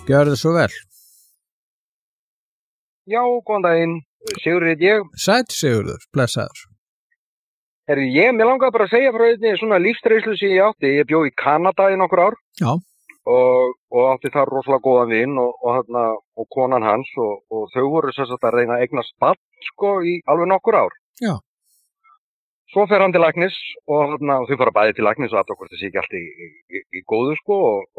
Gjörðu svo vel. Já, góðan daginn. Sigurður heit ég. Sæll Sigurður, blessaður. Mér langaði bara að segja frá einni svona lífsreynslu sem ég átti. Ég bjó í Kanada í nokkur ár. Já. Og átti þar rosalega góðan vin og konan hans og þau voru sem sagt að reyna að eignast barn sko í alveg nokkur ár. Já. Svo fer hann til læknis og þau fara bæði til læknis og aðtöku hvort það sé ekki allt í góðu sko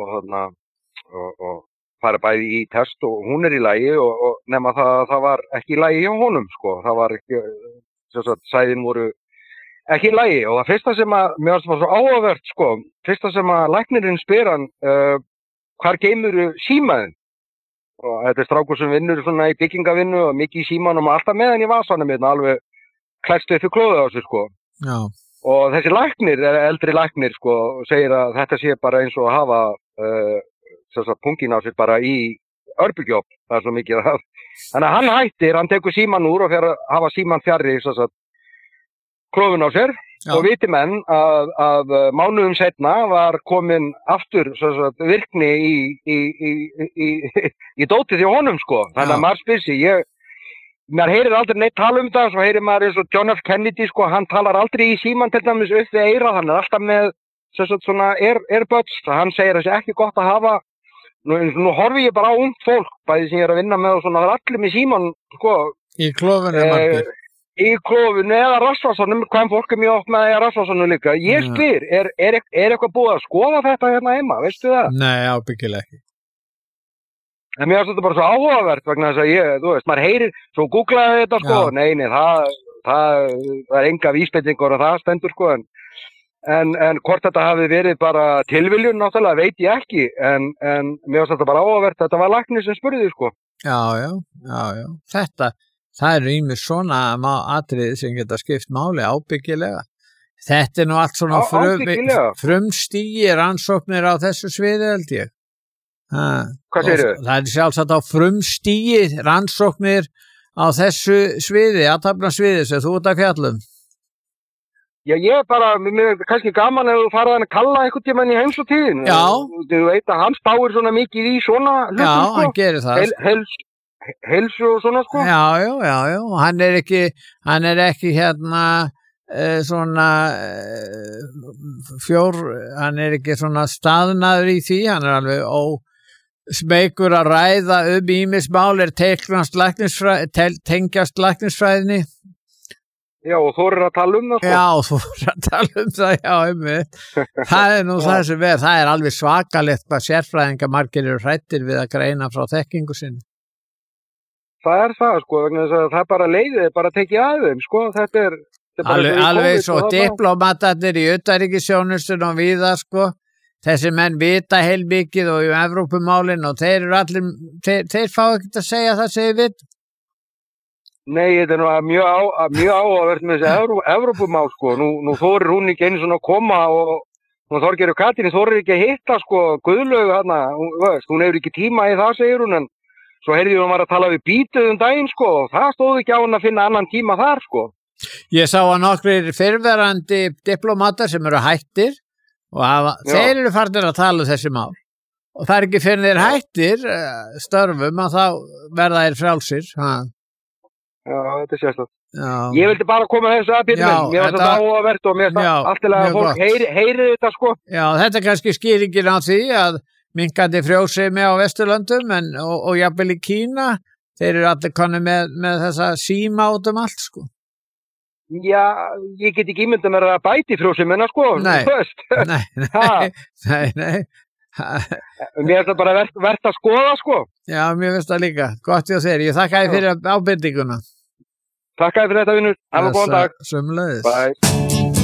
og fara bæði í test og hún í lagi og nema það var ekki í lagi hjá honum sko. Það var ekki, sem sagt, sæðin voru ekki í lagi og það fyrsta sem að, mér varst það svo áhugavert sko, fyrsta sem að læknirinn spyr hann, hvar geymurðu símaðinn? Og þetta strákur sem vinnur svona í byggingavinnu og mikið í símanum og alltaf með hann í vasanum alveg klæst við fyrir klóðið á sig sko. Já. Og þessi læknir, eldri læknir sko, segir að þetta sé bara eins og að hafa pungin á sig bara í örbygjóp, það svo mikið að þannig að hann hættir, hann tekur síman úr og fer að hafa síman fjarri klófin á sér. Já. Og viti menn að mánuðum seinna var komin aftur virkni í dótið hjá honum sko, þannig að maður spyr sig, maður heyrir aldrei neitt tala það, svo heyrir maður eins og John F. Kennedy sko, hann talar aldrei í síman til dæmis upp við eyrað, hann alltaf með svona airbuds, hann segir að það sé ekki gott að hafa, nú horfi ég bara á ungt fólk, bæði sem ég að vinna með og svona, það allir með síman sko. Í klófinu margir. Í klófinu eða rassvasanum, hvaðan fólk mjög oft með rassvasanum líka, ég spyr, er eitthvað búið að skoða þetta hérna heima, veistu það? Nei, ábyggilega ekki. En mér finnst þetta bara svo áhugavert vegna þess að þú veist, maður heyrir, svo googlaði þetta sko, nei, það er enga vísbendingur og það stendur sko, en hvort þetta hafi verið bara tilviljun náttúrulega veit ég ekki, en mér finnst þetta bara áhugavert, þetta var læknir sem spurði sko. Já. Það eru ýmis svona atriði sem geta skipt máli ábyggilega. Þetta nú allt svona frumstigi rannsóknir á þessu sviði held ég. Hvað segirðu? Það sjálfsagt á frumstigi rannsóknir á þessu sviði, athafnasviði sem þú ert að fjallum. Já, ég bara, mér er kannski gaman að þú farað hann að kalla einhvern tímann í heimsóttíðin. Já. Þú veit að hann spáir svona mikið í svona hlutum sko. Já, hann gerir það. Heilsu og svona sko. Já, hann er ekki hérna svona hann er ekki svona staðnaður í því, hann er alveg smeykur að ræða ýmis mál tengjast læknisfræðinni. Já, og þorir að tala það sko. Já, þorir að tala það, já, einmitt. Það er nú það sem það er alveg svakalegt hvað sérfræðinga margir eru hræddir við að greina frá þekkingu sinni. Það er það sko, vegna þess að það bara leiðið, bara tekið aðeim sko, þetta er alveg svo diplomatarnir í utanríkisþjónustunni og víða sko, þessi menn vita heilmikið og í Evrópumálin og þeir eru allir, þeir fá ekkert að segja það sem þeir vita. Nei, þetta er nú mjög áhugavert með þessi Evrópumál sko, nú þorir hún ekki einu svona að koma og Þorgerður Katrín þorir ekki að hitta sko, Guðlaug hana, hún hefur ekki tíma í það segir hún, en svo heyrði hún var að tala við Bítið daginn sko, og það stóð ekki á hann að finna annan tíma þar sko. Ég sá að nokkrir fyrrverandi diplomatar sem eru hættir og þeir eru farnir að tala þessi mál og það er ekki fyrir þeir hættir störfum að þá verða þeir frjálsir. Já, þetta er sérstætt. Ég vildi bara koma þessu að Pétur minn, mér var þetta áhugavert og mér finnst alltilega að fólk heyri þetta sko. Já, þetta er kannski skýringin á því að minkandi frjósemi á Vesturlöndum og jafnvel í Kína, þeir eru allir konni með þessa síma út allt sko. Já, ég get ekki ímynda mér að bæti frjósemina sko. Nei. Mér finnst það bara verðt að skoða sko. Já, mér finnst það líka, gott hjá þér, ég þakka þér fyrir ábendinguna. Takk fyrir þetta vinnur, hafa góðan dag. Sömuleiðis. Bye.